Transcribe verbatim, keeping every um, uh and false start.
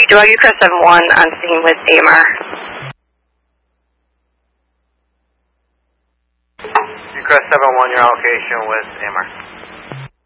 Dog, you cross seven one on scene with A M R. You cross seven one, your allocation with A M R.